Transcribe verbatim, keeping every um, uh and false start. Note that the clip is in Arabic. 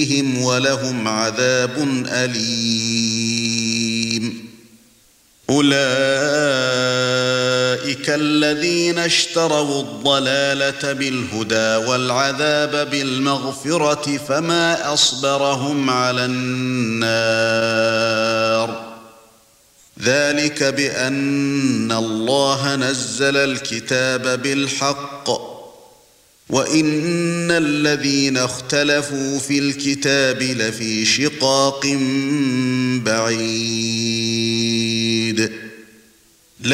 بهم ولهم عذاب أليم. أولئك الذين اشتروا الضلالة بالهدى والعذاب بالمغفرة فما أصبرهم على النار. ذلك بأن الله نزل الكتاب بالحق وإن الذين اختلفوا في الكتاب لفي شقاق بعيد.